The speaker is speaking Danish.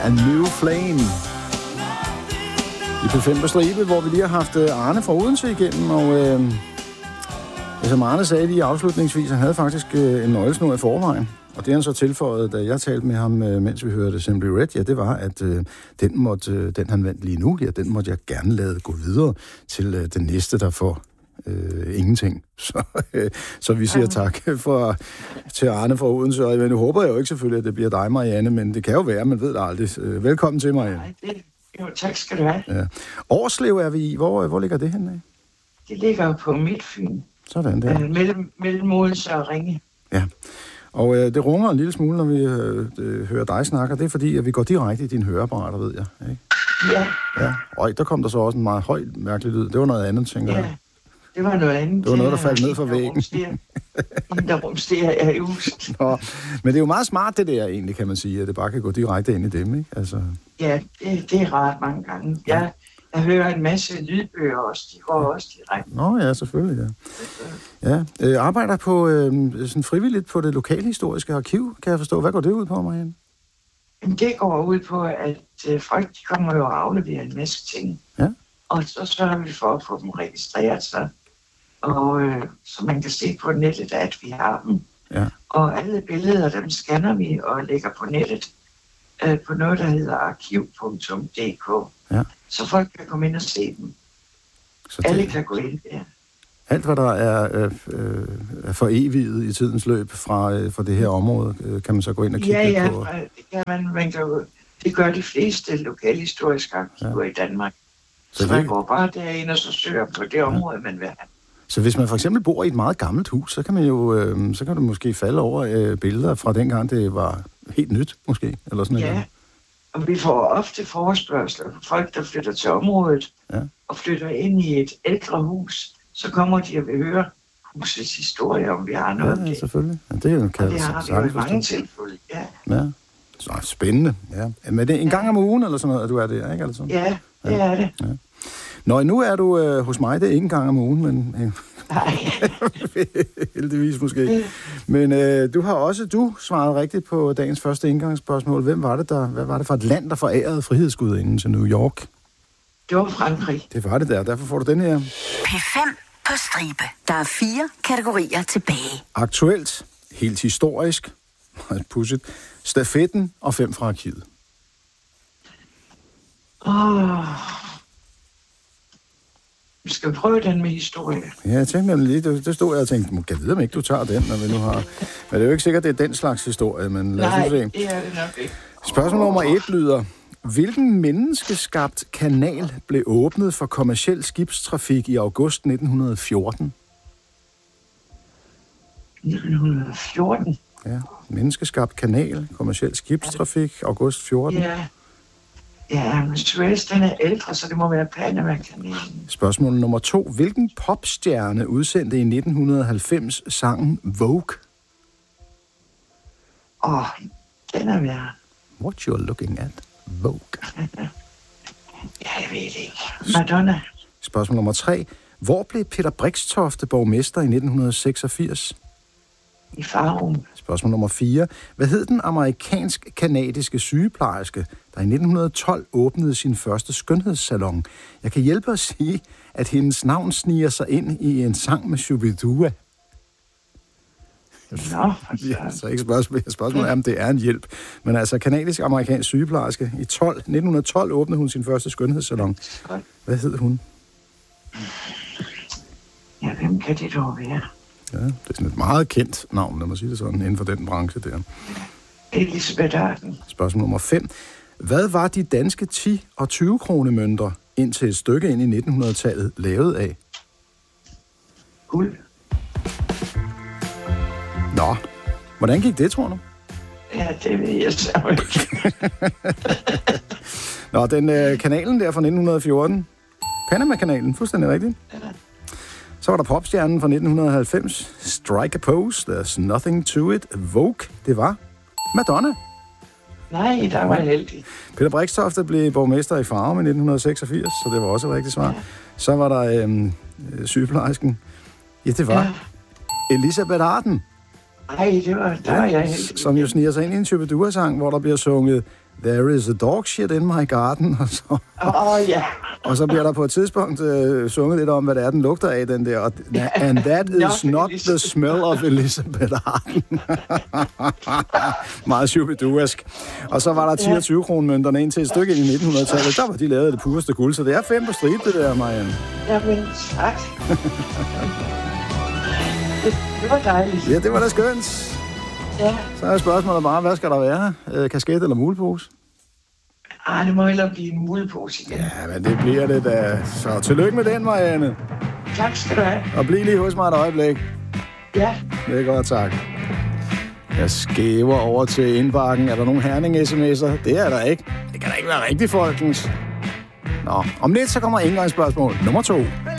A New Flame. I P5 på stribe, hvor vi lige har haft Arne fra Odense igennem, og som Arne sagde lige afslutningsvis, han havde faktisk en nøglesnor i forvejen. Og det han så tilføjede, da jeg talte med ham, mens vi hørte Simply Red, ja, det var, at den han vandt lige nu, ja, den måtte jeg gerne lade gå videre til den næste, der får ingenting. Så vi siger tak til Arne fra Odense, og nu håber jeg jo ikke selvfølgelig, at det bliver dig, Marianne, men det kan jo være, man ved det aldrig. Velkommen til, Marianne. Jo, tak skal du have. Ja. Årslev er vi i. Hvor ligger det henne? Det ligger jo på Midtfyn. Sådan der. Mellem Odense og Ringe. Ja. Og det runger en lille smule, når vi hører dig snakke. Det er fordi, at vi går direkte i dine høreapparater, ved jeg. Ikke? Ja. Og der kom der så også en meget høj, mærkelig lyd. Det var noget andet, tænker jeg. Det var noget andet. Det var noget, der faldt ned fra væggen. Der rumsterer jeg i huset. Nå, men det er jo meget smart, det der egentlig, kan man sige, at det bare kan gå direkte ind i dem, ikke? Altså... Ja, det er rart mange gange. Jeg hører en masse lydbøger også. De går også direkte. Nå ja, selvfølgelig, ja. Arbejder på sådan frivilligt på det lokalhistoriske arkiv, kan jeg forstå. Hvad går det ud på, Marianne? Det går ud på, at folk de kommer jo og afleverer en masse ting. Ja. Og så sørger vi for at få dem registreret sig. Og så man kan se på nettet, at vi har dem. Ja. Og alle billeder, dem scanner vi og lægger på nettet på noget, der hedder arkiv.dk. Ja. Så folk kan komme ind og se dem. Så alle kan gå ind, ja. Alt, hvad der er foreviget i tidens løb fra det her område, kan man så gå ind og kigge på? Ja, det kan man kan jo. Det gør de fleste lokalhistoriske arkiver i Danmark. Så man går bare derind og så søger på det område, man vil have. Så hvis man for eksempel bor i et meget gammelt hus, så kan man jo så kan du måske falde over billeder fra dengang, det var helt nyt, måske? Eller sådan noget. Og vi får ofte forespørgsler fra folk, der flytter til området og flytter ind i et ældre hus. Så kommer de og vil høre husets historie, om vi har noget om det. Selvfølgelig. Ja, det kan det har vi jo i mange tilfælde, ja. Så spændende, ja. Men det er en gang om ugen, eller sådan noget, at du er der, ikke? Eller Ja, det er det. Ja. Nå, nu er du hos mig, det er ikke en gang om ugen, men... Nej. Heldigvis måske. Men du har også svaret rigtigt på dagens første indgangsspørgsmål. Hvad var det for et land, der forærede frihedsgudinden til New York? Det var Frankrig. Det var det der, derfor får du den her. P5 på stribe. Der er 4 kategorier tilbage. Aktuelt, helt historisk, pudsigt, stafetten og 5 fra arkivet. Vi skal prøve den med historie. Ja, jeg tænkte lige, det stod jeg og tænkte, kan jeg vide, om ikke du tager den, når vi nu har... Men det er jo ikke sikkert, det er den slags historie, men lad os se. Nej, det er det nok ikke. Spørgsmål nummer 1 lyder, hvilken menneskeskabt kanal blev åbnet for kommerciel skibstrafik i august 1914? 1914? Ja, menneskeskabt kanal, kommerciel skibstrafik, august 14. Ja, men Suez, den er ældre, så det må være Panama-kanalen. Spørgsmål nummer 2. Hvilken popstjerne udsendte i 1990 sangen Vogue? Den er værd. What you're looking at? Vogue. Jeg ved ikke. Madonna. Spørgsmål nummer 3. Hvor blev Peter Brixtofte borgmester i 1986? I Farum. Spørgsmål nummer 4. Hvad hed den amerikansk-kanadiske sygeplejerske, der i 1912 åbnede sin første skønhedssalon? Jeg kan hjælpe at sige, at hendes navn sniger sig ind i en sang med Shubidua. Så ikke spørgsmålet er, om det er en hjælp. Men altså, kanadisk-amerikansk sygeplejerske. I 1912 åbnede hun sin første skønhedssalon. Hvad hed hun? Ja, hvem kan det dog være? Ja, det er sådan et meget kendt navn, lad mig sige det sådan, inden for den branche der. Elisabeth Arden. Spørgsmål nummer 5. Hvad var de danske 10- og 20-kronemønter indtil et stykke ind i 1900-tallet lavet af? Guld. Nå, hvordan gik det, tror du? Ja, det ved jeg så ikke. Nå, den kanalen der fra 1914. Panama-kanalen, fuldstændig rigtigt. Ja. Så var der popstjernen fra 1990. Strike a pose, there's nothing to it. Vogue, det var Madonna. Nej, der var heldig. Peter Brixtofte blev borgmester i Farum i 1986, så det var også et rigtigt svar. Ja. Så var der sygeplejersken. Ja, det var Elisabeth Arden. Nej, der var jeg heldig. Som jo sniger sig ind i en Shubidua-sang, hvor der bliver sunget There is a dog shit in my garden, og så... Ja. Og så bliver der på et tidspunkt sunget lidt om, hvad det er, den lugter af, den der. And that is not the smell of Elizabeth Arden. Meget shubiduask. Og så var der 10 og 20 kronmønterne ind til et stykke i 1900-tallet. Der var de lavet det pureste guld, så det er 5 på stribe, det der, Marianne. Jamen, tak. Det var dejligt. Ja, det var da skønt. Ja. Så er spørgsmålet bare, hvad skal der være? Kasket eller mulepose? Det må hellere blive en mulepose igen. Ja, men det bliver det da. Så tillykke med den, Marianne. Tak skal du have. Og bliv lige hos mig et øjeblik. Ja. Det er godt, tak. Jeg skæver over til indbakken. Er der nogen Herning-sms'er? Det er der ikke. Det kan da ikke være rigtigt, folkens. Nå, om lidt så kommer engangsspørgsmål nummer 2.